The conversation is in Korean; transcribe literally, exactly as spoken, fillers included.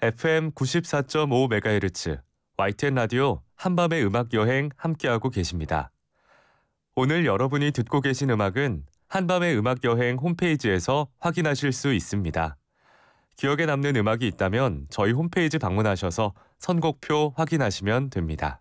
에프엠 구십사 점 오 메가헤르츠 와이티엔 라디오 한밤의 음악 여행 함께하고 계십니다. 오늘 여러분이 듣고 계신 음악은 한밤의 음악 여행 홈페이지에서 확인하실 수 있습니다. 기억에 남는 음악이 있다면 저희 홈페이지 방문하셔서 선곡표 확인하시면 됩니다.